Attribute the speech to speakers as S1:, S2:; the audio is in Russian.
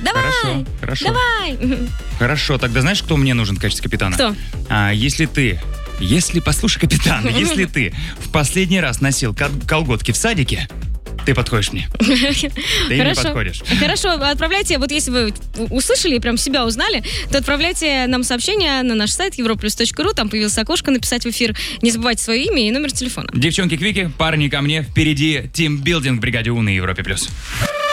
S1: Давай!
S2: Хорошо.
S1: Давай!
S2: Хорошо, тогда знаешь, кто мне нужен в качестве капитана?
S1: Кто?
S2: Послушай, капитан, если ты в последний раз носил колготки в садике, ты подходишь мне. Ты не подходишь.
S1: Хорошо, отправляйте, вот если вы услышали и прям себя узнали, то отправляйте нам сообщение на наш сайт europlus.ru, там появилось окошко написать в эфир. Не забывайте свое имя и номер телефона.
S2: Девчонки-квики, парни ко мне, впереди тимбилдинг в бригаде У на Европе+.